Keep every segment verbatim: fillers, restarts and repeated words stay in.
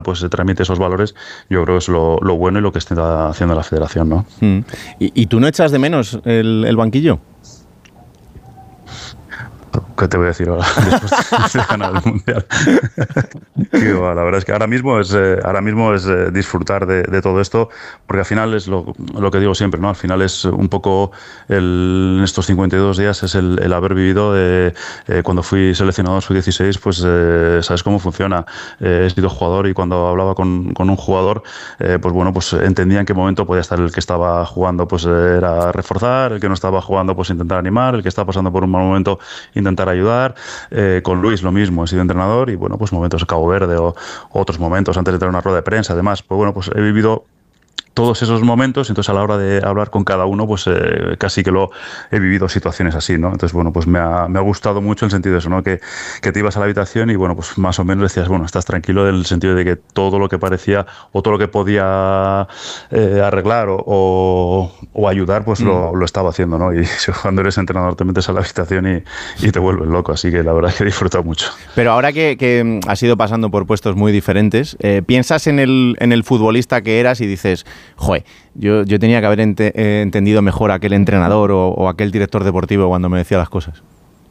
pues se transmite esos valores, yo creo que es lo, lo bueno y lo que está haciendo la federación, ¿no? Mm. ¿Y, ¿Y tú no echas de menos el, el banquillo? ¿Qué te voy a decir ahora después de ganar el Mundial? Tío, la verdad es que ahora mismo es, eh, ahora mismo es eh, disfrutar de, de todo esto, porque al final es lo, lo que digo siempre, ¿no? Al final es un poco el, en estos cincuenta y dos días es el, el haber vivido de, eh, cuando fui seleccionado sub dieciséis, pues eh, sabes cómo funciona. Eh, he sido jugador y cuando hablaba con, con un jugador, eh, pues bueno, pues entendía en qué momento podía estar el que estaba jugando, pues eh, era reforzar, el que no estaba jugando, pues intentar animar, el que estaba pasando por un mal momento, intentar ayudar. Eh, con Luis lo mismo, he sido entrenador y bueno, pues momentos de Cabo Verde o otros momentos antes de entrar a una rueda de prensa, además, pues bueno, pues he vivido todos esos momentos, entonces a la hora de hablar con cada uno, pues eh, casi que lo he vivido situaciones así, ¿no? Entonces, bueno, pues me ha, me ha gustado mucho el sentido de eso, ¿no? Que, que te ibas a la habitación y, bueno, pues más o menos decías, bueno, estás tranquilo en el sentido de que todo lo que parecía o todo lo que podía eh, arreglar o, o, o ayudar, pues mm. lo, lo estaba haciendo, ¿no? Y cuando eres entrenador te metes a la habitación y, y te vuelves loco, así que la verdad es que he disfrutado mucho. Pero ahora que, que has ido pasando por puestos muy diferentes, eh, ¿piensas en el, en el futbolista que eras y dices, joder, yo, yo tenía que haber ente, eh, entendido mejor a aquel entrenador o, o aquel director deportivo cuando me decía las cosas?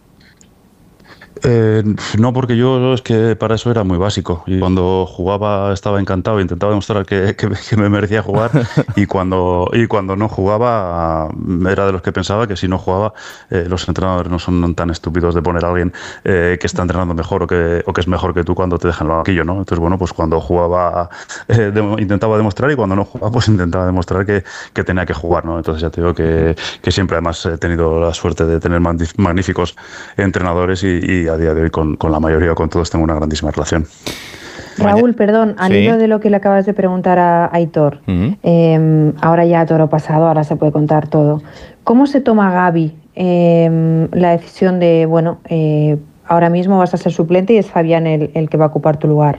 Eh, no, porque yo es que para eso era muy básico y cuando jugaba estaba encantado e intentaba demostrar que, que, que me merecía jugar y cuando, y cuando no jugaba era de los que pensaba que si no jugaba eh, los entrenadores no son tan estúpidos de poner a alguien eh, que está entrenando mejor o que, o que es mejor que tú cuando te dejan el banquillo, ¿no? Entonces, bueno, pues cuando jugaba eh, de, intentaba demostrar y cuando no jugaba pues intentaba demostrar que, que tenía que jugar, ¿no? Entonces ya te digo que, que siempre además he tenido la suerte de tener magníficos entrenadores y, y a día de hoy con, con la mayoría o con todos tengo una grandísima relación. Raúl, perdón, al hilo sí. de lo que le acabas de preguntar a Aitor, uh-huh. eh, ahora ya toro pasado, ahora se puede contar todo. ¿Cómo se toma Gavi eh, la decisión de, bueno, eh, ahora mismo vas a ser suplente y es Fabián el, el que va a ocupar tu lugar?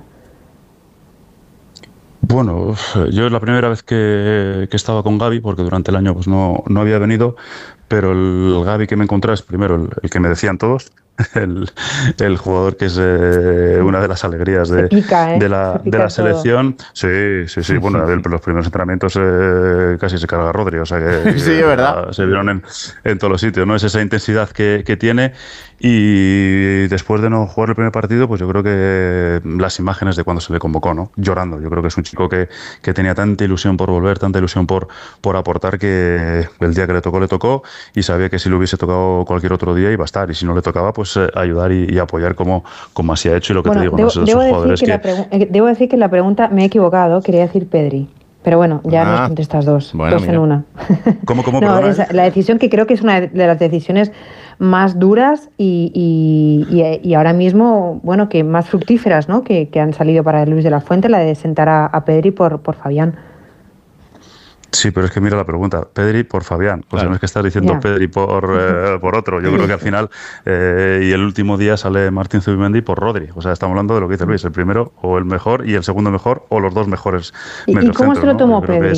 Bueno, yo es la primera vez que, que estaba con Gavi, porque durante el año pues no, no había venido, pero el Gavi que me encontré es primero el, el que me decían todos, el, el jugador que es eh, una de las alegrías de, pica, ¿eh? de, la, de la selección. Todo. Sí, sí, sí. Bueno, el, los primeros entrenamientos eh, casi se carga Rodri, o sea que, sí, que verdad. Se vieron en, en todos los sitios, ¿no? Es esa intensidad que, que tiene y después de no jugar el primer partido, pues yo creo que las imágenes de cuando se le convocó, ¿no? Llorando. Yo creo que es un chico que, que tenía tanta ilusión por volver, tanta ilusión por, por aportar que el día que le tocó, le tocó y sabía que si le hubiese tocado cualquier otro día iba a estar y si no le tocaba, pues eh, ayudar y, y apoyar como, como así ha hecho y lo que bueno, te digo, debo, ¿no? Esos debo, jugadores decir que que... La pregu- debo decir que la pregunta me he equivocado, quería decir Pedri. Pero bueno, ya ah, nos contestas dos, bueno, dos mira. en una. ¿Cómo, cómo? No, Perdona, es la decisión que creo que es una de las decisiones más duras y, y, y, y ahora mismo, bueno, que más fructíferas, ¿no? Que, que han salido para Luis de la Fuente, la de sentar a, a Pedri por, por Fabián. Sí, pero es que mira la pregunta, Pedri por Fabián, pues claro. No es que estás diciendo yeah. Pedri por, eh, por otro, yo creo que al final, eh, y el último día sale Martín Zubimendi por Rodri, o sea, estamos hablando de lo que dice Luis, el primero o el mejor y el segundo mejor o los dos mejores. ¿Y, ¿y cómo se lo tomó, ¿no? Pedri?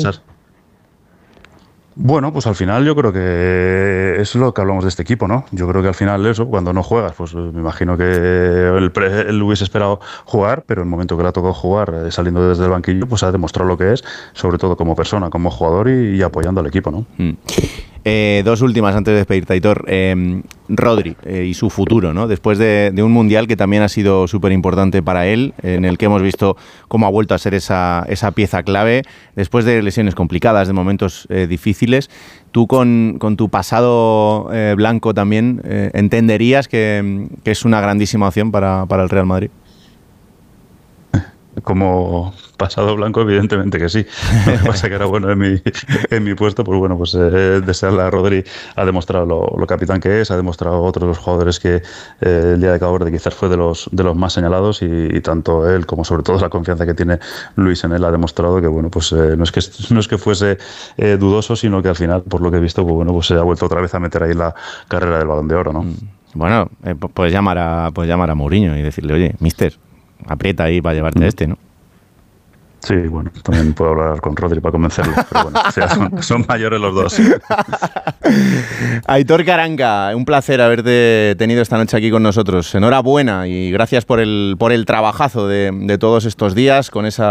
Bueno, pues al final yo creo que es lo que hablamos de este equipo, ¿no? Yo creo que al final eso, cuando no juegas, pues me imagino que él, él hubiese esperado jugar, pero en el momento que le ha tocado jugar, eh, saliendo desde el banquillo, pues ha demostrado lo que es, sobre todo como persona, como jugador y, y apoyando al equipo, ¿no? Mm. Eh, dos últimas antes de despedirte, Aitor. Eh, Rodri eh, y su futuro, ¿no? Después de, de un mundial que también ha sido súper importante para él, en el que hemos visto cómo ha vuelto a ser esa, esa pieza clave, después de lesiones complicadas, de momentos eh, difíciles. Tú con, con tu pasado eh, blanco también, eh, ¿entenderías que, que es una grandísima opción para, para el Real Madrid? Como pasado blanco, evidentemente que sí. Lo que pasa que era bueno en mi, en mi puesto, pues bueno, pues eh, desearle a Rodri, ha demostrado lo, lo capitán que es, ha demostrado otros de los jugadores que eh, el día de Cabo Verde quizás fue de los de los más señalados y, y tanto él como sobre todo la confianza que tiene Luis en él ha demostrado que bueno, pues eh, no es que no es que fuese eh, dudoso, sino que al final, por lo que he visto, pues bueno, pues se ha vuelto otra vez a meter ahí la carrera del Balón de Oro, ¿no? Bueno, eh, puedes llamar a puedes llamar a Mourinho y decirle, oye, mister, aprieta ahí para llevarte mm. a este, ¿no? Sí, bueno, también puedo hablar con Rodri para convencerlo, pero bueno, o sea, son, son mayores los dos. Aitor Karanka, un placer haberte tenido esta noche aquí con nosotros. Enhorabuena y gracias por el, por el trabajazo de, de todos estos días con esa